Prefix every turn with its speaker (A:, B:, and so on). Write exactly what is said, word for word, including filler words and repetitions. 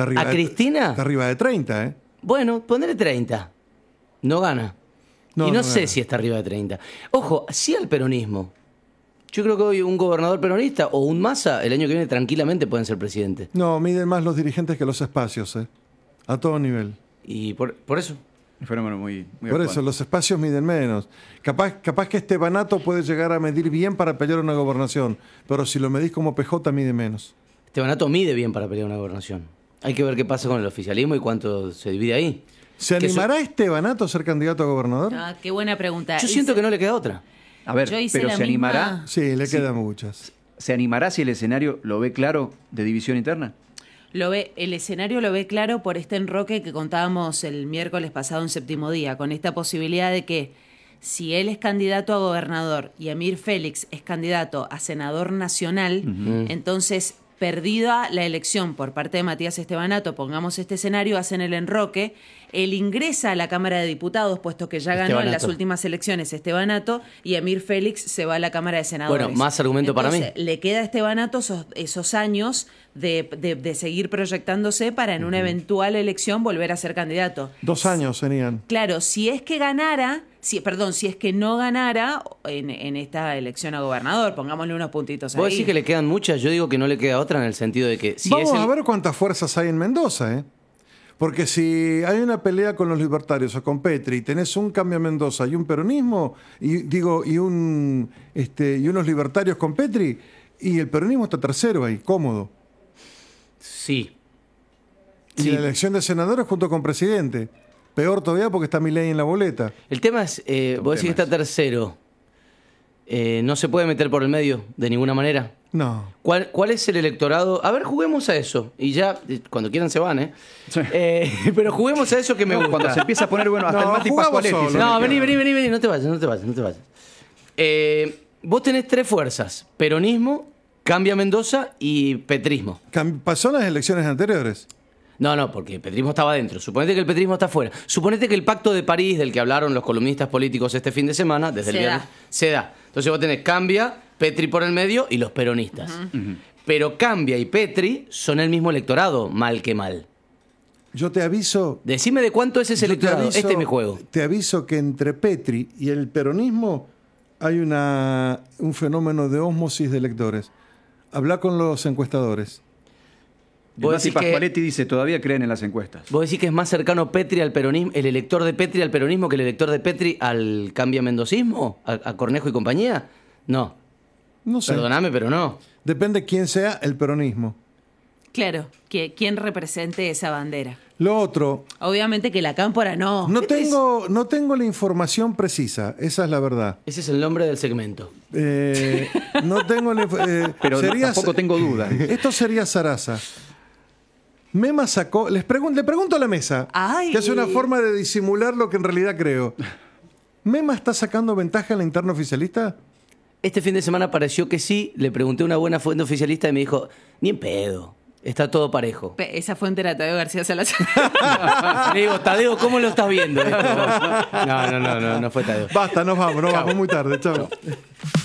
A: Está arriba
B: ¿A
A: de,
B: Cristina?
A: Está arriba de treinta, ¿eh?
B: Bueno, ponele treinta. No gana.
A: No,
B: y no,
A: no
B: sé
A: gana.
B: si está arriba de treinta. Ojo, sí al peronismo. Yo creo que hoy un gobernador peronista o un Massa el año que viene tranquilamente pueden ser presidente.
A: No, miden más los dirigentes que los espacios, ¿eh? A todo nivel.
B: Y por, por eso.
C: Un fenómeno muy, muy
A: Por
C: actual.
A: eso, los espacios miden menos. Capaz, capaz que Estebanato puede llegar a medir bien para pelear una gobernación, pero si lo medís como P J, mide menos.
B: Estebanato mide bien para pelear una gobernación. Hay que ver qué pasa con el oficialismo y cuánto se divide ahí.
A: ¿Se
B: Que
A: animará Estebanato a ser candidato a gobernador?
D: Ah, qué buena pregunta.
B: Yo
D: Y
B: siento
D: se-
B: que no le queda otra.
C: A ver,
D: Yo hice
C: pero
D: la
C: ¿se
D: misma-
C: animará?
A: Sí, le
C: Sí.
A: quedan muchas.
C: ¿Se animará si el escenario lo ve claro de división interna?
D: Lo ve, el escenario lo ve claro por este enroque que contábamos el miércoles pasado en Séptimo Día, con esta posibilidad de que si él es candidato a gobernador y Emir Félix es candidato a senador nacional, entonces, perdida la elección por parte de Matías Estebanato, pongamos este escenario, hacen el enroque, él ingresa a la Cámara de Diputados, puesto que ya ganó en las
B: Estebanato.
D: últimas elecciones Estebanato, y Emir Félix se va a la Cámara de Senadores.
B: Bueno, más argumento para mí.
D: Entonces, le queda a Estebanato esos, esos años de, de- de seguir proyectándose para en una eventual elección volver a ser candidato.
A: Dos años serían.
D: Claro, si es que ganara, si, perdón, si es que no ganara en, en esta elección a gobernador, pongámosle unos puntitos
B: ¿Vos
D: ahí.
B: decís que le quedan muchas? Yo digo que no le queda otra en el sentido de que si
A: Vamos
B: es el...
A: a ver cuántas fuerzas hay en Mendoza, ¿eh? Porque si hay una pelea con los libertarios o con Petri, y tenés un cambio a Mendoza y un peronismo, y digo, y un este, y unos libertarios con Petri, y el peronismo está tercero ahí, cómodo.
B: Sí.
A: Y
B: Sí.
A: la elección de senadores junto con presidente. Peor todavía porque está Milei en la boleta.
B: El tema es, eh, vos decís que
C: tema
B: está tercero. Eh, ¿No se puede meter por el medio de ninguna manera?
A: No.
B: ¿Cuál, ¿Cuál es el electorado? A ver, juguemos a eso. Y ya, eh, cuando quieran se van, ¿eh?
C: Sí.
B: Eh, pero juguemos a eso que me gusta.
C: Cuando se empieza a poner, bueno, hasta
A: No,
C: el Mati
A: jugamos
C: Pascualetti
A: solo.
C: se
B: No,
C: metió.
B: vení, vení, vení, vení, no te vayas, no te vayas, no te vayas. Eh, vos tenés tres fuerzas: peronismo, Cambia Mendoza y petrismo.
A: Cam- Pasó en las elecciones anteriores.
B: No, no, porque el petrismo estaba dentro. Suponete que el petrismo está afuera. Suponete que el pacto de París, del que hablaron los columnistas políticos este fin de semana, desde
D: Se
B: el viernes,
D: da.
B: se da. Entonces vos tenés Cambia, Petri por el medio y los peronistas. Pero Cambia y Petri son el mismo electorado, mal que mal.
A: Yo te aviso.
B: Decime de cuánto es ese
A: yo te
B: electorado.
A: aviso-
B: Este es mi juego.
A: Te aviso que entre Petri y el peronismo hay una, un fenómeno de ósmosis de electores. Habla con los encuestadores.
C: El
B: Vos
C: Mati
B: decís que-
C: Pascualetti dice, todavía creen en las encuestas.
B: ¿Vos decís que es más cercano Petri al peronismo, el elector de Petri al peronismo que el elector de Petri al cambia mendocismo? ¿A, a Cornejo y compañía? No.
A: No sé.
B: Perdóname, pero no.
A: Depende quién sea el peronismo.
D: Claro, que, quién represente esa bandera.
A: Lo otro,
D: Obviamente que la cámpora no.
A: no tengo, no tengo la información precisa, esa es la verdad.
B: Ese es el nombre del segmento.
A: Eh, no tengo la inf- eh,
C: Pero
A: sería-
C: tampoco tengo dudas.
A: Esto sería Sarasa. Mema sacó, les pregun- le pregunto a la mesa,
D: Ay.
A: que es una forma de disimular lo que en realidad creo. ¿Mema está sacando ventaja en la interna oficialista?
B: Este fin de semana pareció que sí. Le pregunté a una buena fuente oficialista y me dijo, ni en pedo. Está todo parejo.
D: Pe- Esa fuente era Tadeo García Salazar.
B: Le digo, Tadeo, ¿cómo lo estás viendo esto vos? No, no, no, no, no fue Tadeo.
A: Basta, nos vamos, nos vamos muy tarde. Chao.